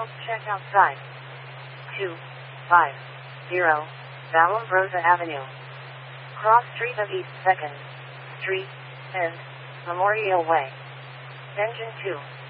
Health check outside. 250 Vallambrosa Avenue. Cross Street of East 2nd Street and Memorial Way. Engine 2.